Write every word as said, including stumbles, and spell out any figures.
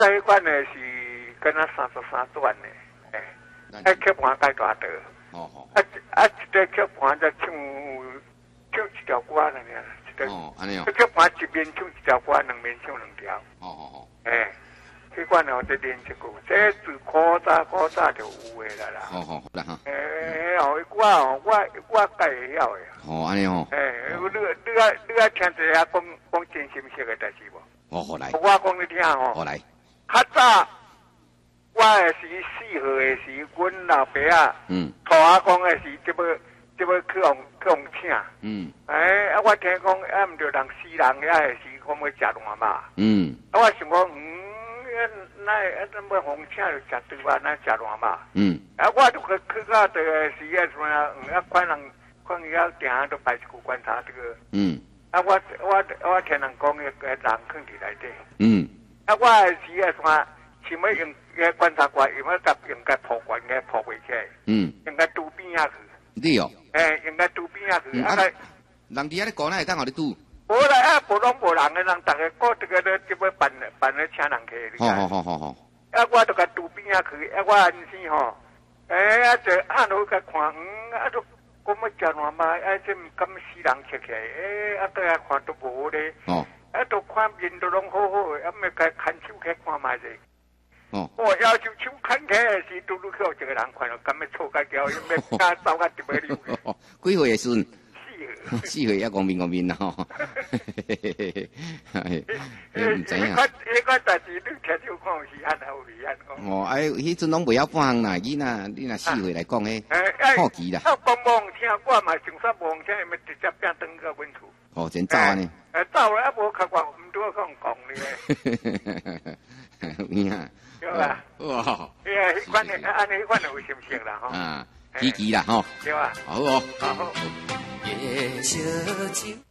这一关呢是跟他三十三段呢，哎，哎，曲盘介大道。哦哦。啊啊，一个曲盘在唱唱一条歌了呢， 哦，安尼哦。 曲盘一边唱一条歌，两边唱两条。哦哦哦。哎。这款哦，在练一个，这自古早古早就有的啦。哦哦，啦哈。诶，哦，我哦，我我介会晓的。 哦，安尼哦。 诶，你你啊你啊听一下讲讲真心实的代志无？ 哦，好来。 我讲你听哦。 好来。 较早我的时四岁的时，阮老爸啊，嗯，托阿公的时，这要这要去用去用请。嗯。诶，啊，我听讲啊，毋着人死人遐的时，讲要食烂嘛。嗯。啊，我想讲嗯。那啊，怎么红请就食对吧？那食烂嘛。嗯。啊，我就去去到这个时个什么啊，看人看人家定下都摆一股观察这个。嗯。啊，我我我听人讲个人放伫内底。嗯。啊，我时个什么，想要用个观察官，用要甲用个破关个破袂起来。嗯。用个拄边啊去。 你哦。 诶，用个拄边啊去。 啊，人伫遐咧讲，那会当互你拄？ 无啦，啊，无拢无人个人，逐个过这个咧，这要办办咧，请人去。 好好好好好。 啊，我就甲拄边啊去，啊，我安生吼，诶，啊，就按落甲看，嗯，啊，都讲要食烂嘛，啊，这毋敢死人切起来，诶，啊，倒来看都无咧。哦。啊，都看面都拢好好诶，啊，咪甲牵手去看卖者。哦。我要求手牵起来时，拄拄去有一个人看到，敢要错甲掉，要要甲走甲直尾溜。 几岁诶时阵？ 四岁也光明光明啦吼，你唔知影。 迄迄个代志你听少看有时限有时限哦，哎，迄阵拢袂晓半项啦，囡仔你若四岁来讲诶，好奇啦。 啊，讲无听，我嘛上山无听，咪直接变转到阮厝。 哦，真走安尼。 诶，走了啊，无较我毋拄好讲讲咧。 有影。 对吧？ 哇！ 哎呀，迄款诶，安尼迄款有心情啦吼。 啊，奇奇啦吼。 对啊。 好哦。 好。 夜小酒。